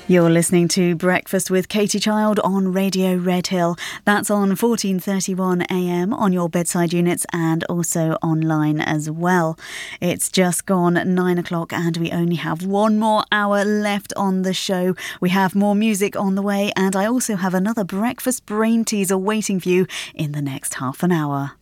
You're listening to Breakfast with Katie Child on Radio Redhill. That's on 1431 AM on your bedside units and also online as well. It's just gone 9 o'clock and we only have one more hour left on the show. We have more music on the way and I also have another breakfast brain teaser waiting for you in the next half an hour.